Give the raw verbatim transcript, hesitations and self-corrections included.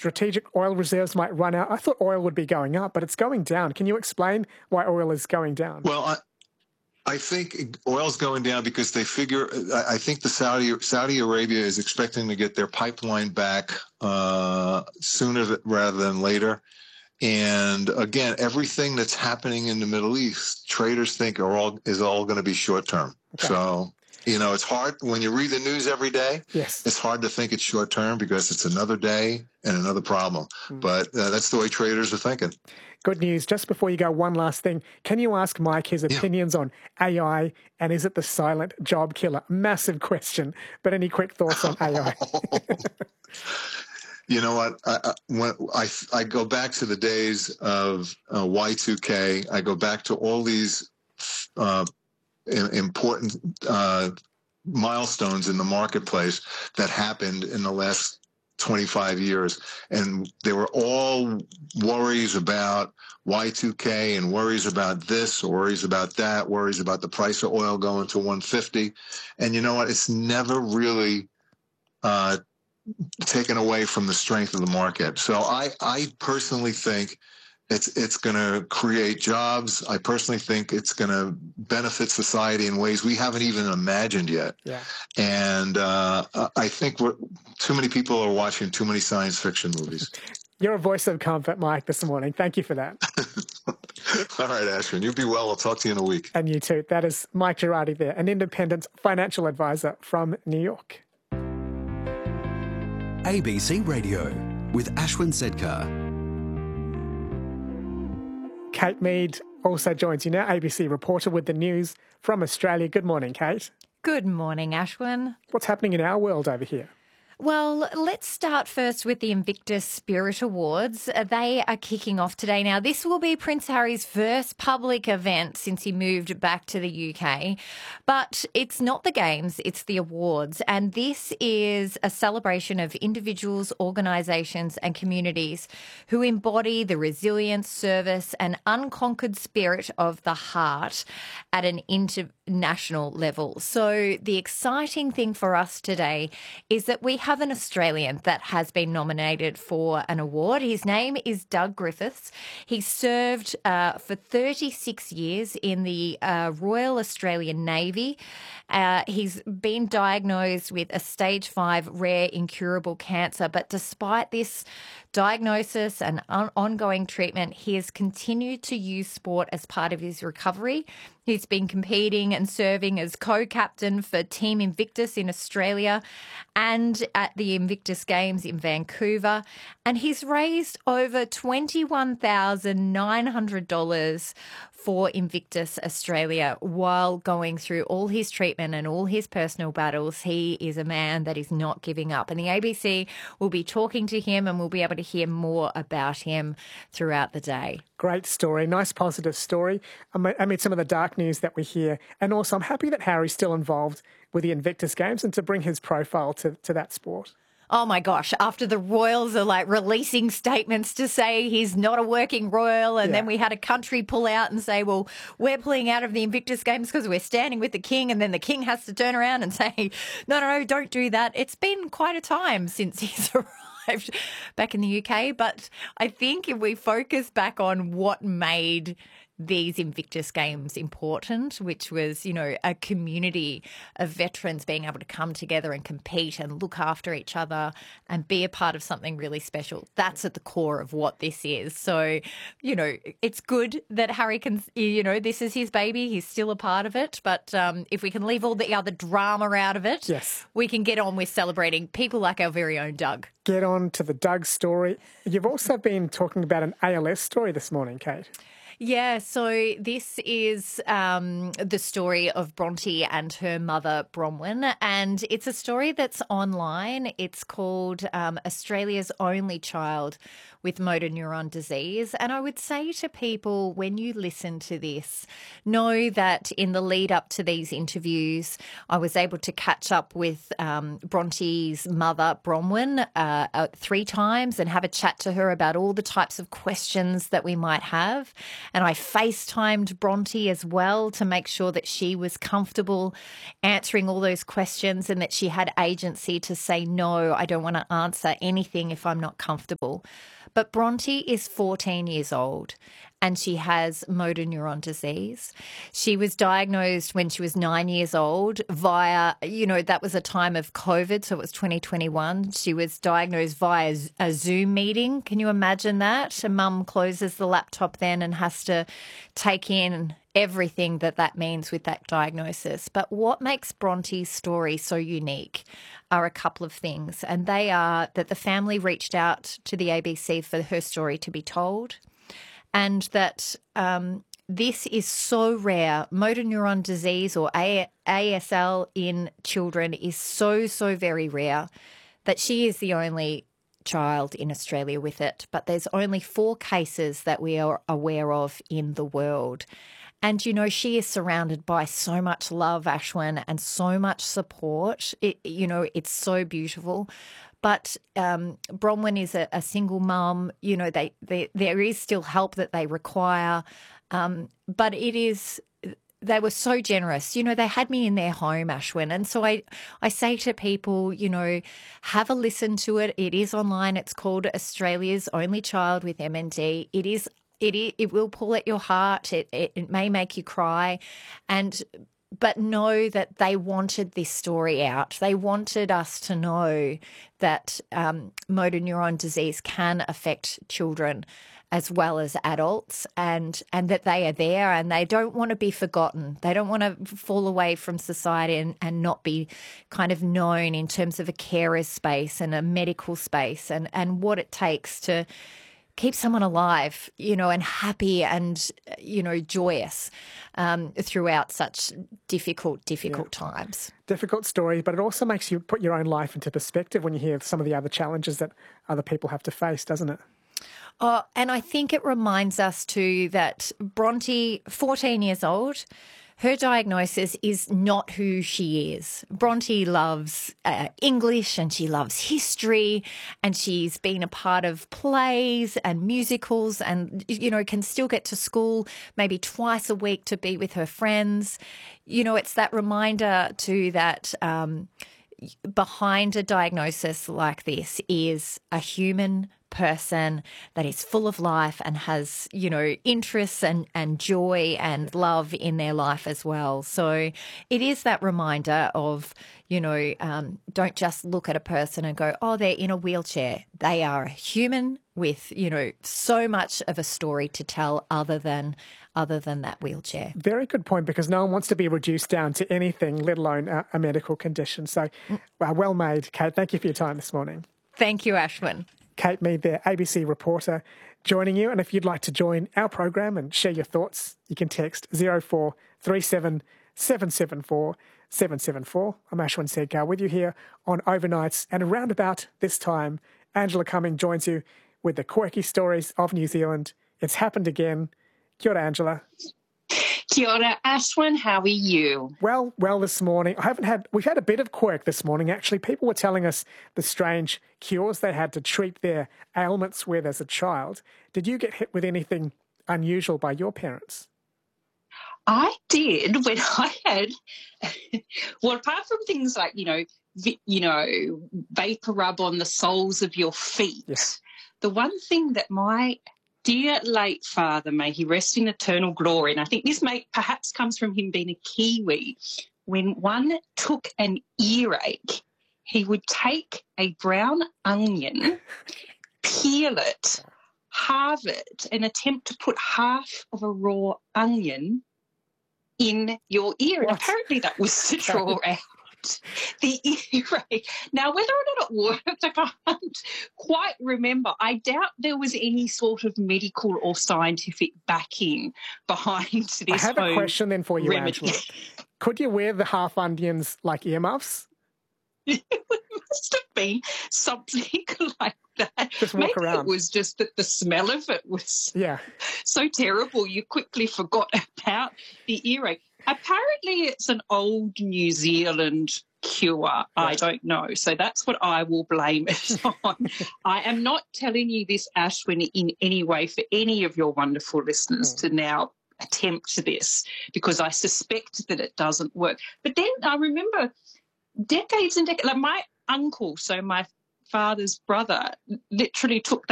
strategic oil reserves might run out. I thought oil would be going up, but it's going down. Can you explain why oil is going down? Well, I, I think oil's going down because they figure, I think the Saudi Saudi Arabia is expecting to get their pipeline back uh, sooner rather than later. And again, everything that's happening in the Middle East, traders think are all is all going to be short term. Okay. So, you know, it's hard when you read the news every day. Yes. It's hard to think it's short term because it's another day and another problem. Mm. But uh, that's the way traders are thinking. Good news. Just before you go, one last thing. Can you ask Mike his opinions yeah. on A I and is it the silent job killer? Massive question, but any quick thoughts on A I? You know what? I, I, when I, I go back to the days of uh, Y two K. I go back to all these uh, important uh, milestones in the marketplace that happened in the last twenty-five years. And they were all worries about Y two K and worries about this, worries about that, worries about the price of oil going to one fifty. And you know what? It's never really uh, taken away from the strength of the market. So I, I personally think it's it's going to create jobs. I personally think it's going to benefit society in ways we haven't even imagined yet. Yeah. And uh, I think we're, too many people are watching too many science fiction movies. You're a voice of comfort, Mike, this morning. Thank you for that. All right, Ashwin, you be well. I'll talk to you in a week. And you too. That is Mike Girardi there, an independent financial advisor from New York. A B C Radio with Ashwin Sedkar. Kate Mead also joins you now, A B C reporter with the news from Australia. Good morning, Kate. Good morning, Ashwin. What's happening in our world over here? Well, let's start first with the Invictus Spirit Awards. They are kicking off today. Now, this will be Prince Harry's first public event since he moved back to the U K. But it's not the games, it's the awards. And this is a celebration of individuals, organisations and communities who embody the resilience, service and unconquered spirit of the heart at an international level. So the exciting thing for us today is that we have an Australian that has been nominated for an award. His name is Doug Griffiths. He served uh, for thirty-six years in the uh, Royal Australian Navy. Uh, he's been diagnosed with a stage five rare incurable cancer, but despite this diagnosis and on- ongoing treatment, he has continued to use sport as part of his recovery. He's been competing and serving as co-captain for Team Invictus in Australia and at the Invictus Games in Vancouver. And he's raised over twenty-one thousand nine hundred dollars for Invictus Australia while going through all his treatment and all his personal battles. He is a man that is not giving up. And the A B C will be talking to him and we'll be able to hear more about him throughout the day. Great story. Nice positive story. I mean, some of the dark news that we hear. And also, I'm happy that Harry's still involved with the Invictus Games and to bring his profile to, to that sport. Oh, my gosh. After the Royals are like releasing statements to say he's not a working Royal and yeah. then we had a country pull out and say, well, we're pulling out of the Invictus Games because we're standing with the King, and then the King has to turn around and say, no, no, no, don't do that. It's been quite a time since he's arrived back in the U K. But I think if we focus back on what made these Invictus Games important, which was, you know, a community of veterans being able to come together and compete and look after each other and be a part of something really special. That's at the core of what this is. So, you know, it's good that Harry can, you know, this is his baby. He's still a part of it. But um, if we can leave all the other drama out of it, yes, we can get on with celebrating people like our very own Doug. Get on to the Doug story. You've also been talking about an A L S story this morning, Kate. Yeah, so this is um, the story of Bronte and her mother, Bronwyn, and it's a story that's online. It's called um, Australia's Only Child with Motor Neuron Disease. And I would say to people, when you listen to this, know that in the lead up to these interviews, I was able to catch up with um, Bronte's mother, Bronwyn, uh, uh, three times and have a chat to her about all the types of questions that we might have. And I FaceTimed Bronte as well to make sure that she was comfortable answering all those questions and that she had agency to say, no, I don't want to answer anything if I'm not comfortable. But Bronte is fourteen years old and she has motor neuron disease. She was diagnosed when she was nine years old via, you know, that was a time of COVID, so it was twenty twenty-one. She was diagnosed via a Zoom meeting. Can you imagine that? A mum closes the laptop then and has to take in everything that that means with that diagnosis. But what makes Bronte's story so unique are a couple of things, and they are that the family reached out to the A B C for her story to be told, and that um, this is so rare. Motor neuron disease, or A S L in children, is so, so very rare that she is the only child in Australia with it, but there's only four cases that we are aware of in the world. And, you know, she is surrounded by so much love, Ashwin, and so much support. It, you know, it's so beautiful. But um, Bronwyn is a, a single mum. You know, they, they there is still help that they require. Um, but it is, they were so generous. You know, they had me in their home, Ashwin. And so I, I say to people, you know, have a listen to it. It is online. It's called Australia's Only Child with M N D. It is It, it will pull at your heart. It, it, it may make you cry. And but know that they wanted this story out. They wanted us to know that um, motor neuron disease can affect children as well as adults, and and that they are there and they don't want to be forgotten. They don't want to fall away from society and, and not be kind of known in terms of a carer's space and a medical space and, and what it takes to keep someone alive, you know, and happy and, you know, joyous um, throughout such difficult, difficult yeah. times. Difficult story, but it also makes you put your own life into perspective when you hear some of the other challenges that other people have to face, doesn't it? Oh, and I think it reminds us too that Bronte, fourteen years old, her diagnosis is not who she is. Bronte loves uh, English and she loves history, and she's been a part of plays and musicals and, you know, can still get to school maybe twice a week to be with her friends. You know, it's that reminder too that um, behind a diagnosis like this is a human person that is full of life and has, you know, interests and, and joy and love in their life as well. So it is that reminder of, you know, um, don't just look at a person and go, oh, they're in a wheelchair. They are a human with, you know, so much of a story to tell other than other than that wheelchair. Very good point, because no one wants to be reduced down to anything, let alone a, a medical condition. So uh, well made, Kate. Thank you for your time this morning. Thank you, Ashwin. Kate Mead, their A B C reporter, joining you. And if you'd like to join our program and share your thoughts, you can text zero four three seven seven seven four seven seven four. I'm Ashwin Sedkar with you here on Overnights. And around about this time, Angela Cumming joins you with the quirky stories of New Zealand. It's happened again. Kia ora, Angela. Kia ora, Ashwin. How are you? Well, well, this morning, I haven't had, we've had a bit of quirk this morning, actually. People were telling us the strange cures they had to treat their ailments with as a child. Did you get hit with anything unusual by your parents? I did when I had, well, apart from things like, you know, vi- you know, vapor rub on the soles of your feet, yeah. The one thing that my dear late father, may he rest in eternal glory, and I think this may perhaps comes from him being a Kiwi, when one took an earache, he would take a brown onion, peel it, halve it, and attempt to put half of a raw onion in your ear. What? And apparently that was to draw out the earache. Now, whether or not it worked, I can't quite remember. I doubt there was any sort of medical or scientific backing behind this. I have a question then for you, remedy. Angela. Could you wear the half onions like earmuffs? It must have been something like that. Just walk Maybe around. It was just that the smell of it was yeah. so terrible you quickly forgot about the earache. Apparently it's an old New Zealand cure. Right. I don't know. So that's what I will blame it on. I am not telling you this, Ashwin, in any way for any of your wonderful listeners mm. to now attempt this, because I suspect that it doesn't work. But then I remember decades and decades, like my uncle, so my father's brother, literally took